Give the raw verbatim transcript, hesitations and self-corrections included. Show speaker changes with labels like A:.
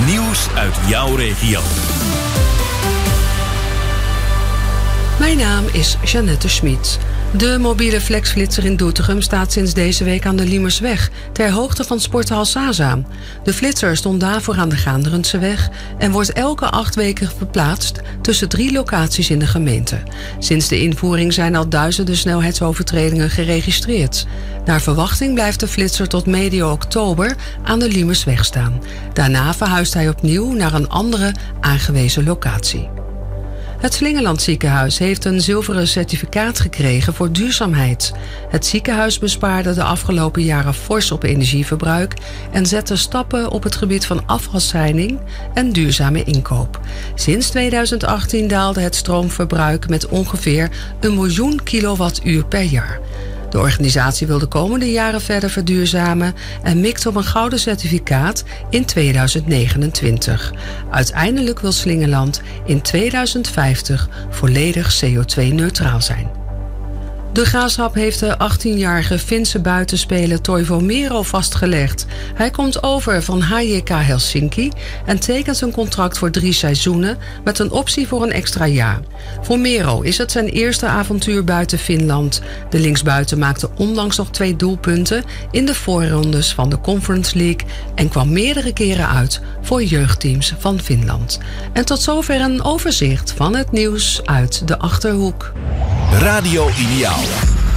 A: Nieuws uit jouw regio.
B: Mijn naam is Jeannette Schmid. De mobiele flexflitser in Doetinchem staat sinds deze week aan de Liemersweg, ter hoogte van sporthal Saza. De flitser stond daarvoor aan de Gaanderenseweg en wordt elke acht weken verplaatst tussen drie locaties in de gemeente. Sinds de invoering zijn al duizenden snelheidsovertredingen geregistreerd. Naar verwachting blijft de flitser tot medio oktober aan de Liemersweg staan. Daarna verhuist hij opnieuw naar een andere aangewezen locatie. Het Slingeland Ziekenhuis heeft een zilveren certificaat gekregen voor duurzaamheid. Het ziekenhuis bespaarde de afgelopen jaren fors op energieverbruik en zette stappen op het gebied van afvalscheiding en duurzame inkoop. Sinds tweeduizend achttien daalde het stroomverbruik met ongeveer een miljoen kilowattuur per jaar. De organisatie wil de komende jaren verder verduurzamen en mikt op een gouden certificaat in tweeduizend negenentwintig. Uiteindelijk wil Slingeland in tweeduizend vijftig volledig C O twee neutraal zijn. De Graafschap heeft de achttienjarige Finse buitenspeler Toivo Miro vastgelegd. Hij komt over van H J K Helsinki en tekent een contract voor drie seizoenen met een optie voor een extra jaar. Voor Miro is het zijn eerste avontuur buiten Finland. De linksbuiten maakte onlangs nog twee doelpunten in de voorrondes van de Conference League en kwam meerdere keren uit voor jeugdteams van Finland. En tot zover een overzicht van het nieuws uit de Achterhoek.
A: Radio Ideaal.